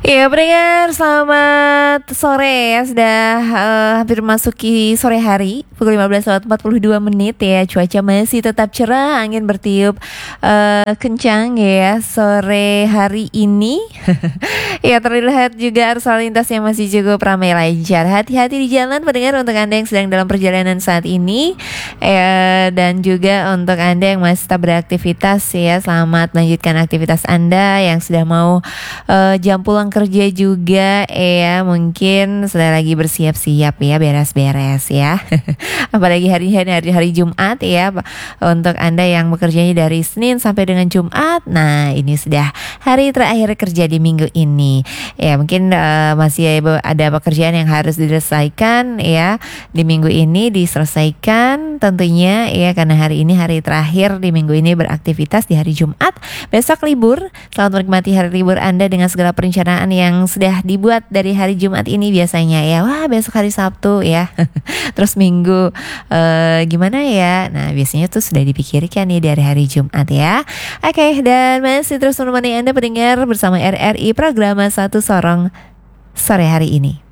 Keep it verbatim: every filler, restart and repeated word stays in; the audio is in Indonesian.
Ya, pendengar, selamat sore ya. Sudah eh, hampir memasuki sore hari, pukul lima belas lewat empat puluh dua menit ya. Cuaca masih tetap cerah, angin bertiup eh, kencang ya sore hari ini. Ya, terlihat juga arus lalu lintas yang masih cukup ramai lancar. Hati-hati di jalan, pendengar, untuk Anda yang sedang dalam perjalanan saat ini, eh, dan juga untuk Anda yang masih tetap beraktivitas ya. Selamat melanjutkan aktivitas Anda yang sudah mau eh, jam pulang kerja juga ya, mungkin sudah lagi bersiap-siap ya, beres-beres ya. Apalagi hari hari hari, hari Jumat ya, untuk Anda yang bekerjanya dari Senin sampai dengan Jumat. Nah, ini sudah hari terakhir kerja di minggu ini. Ya, mungkin uh, masih ada pekerjaan yang harus diselesaikan ya di minggu ini, diselesaikan tentunya ya, karena hari ini hari terakhir di minggu ini beraktivitas di hari Jumat. Besok libur. Selamat menikmati hari libur Anda dengan segala perencanaan yang sudah dibuat dari hari Jumat ini biasanya ya. Wah, besok hari Sabtu ya. Terus Minggu uh, gimana ya? Nah, biasanya tuh sudah dipikirkan nih dari hari Jumat ya. Oke, dan masih terus menemani Anda pendengar bersama R R I Programa Satu Sorong sore hari ini.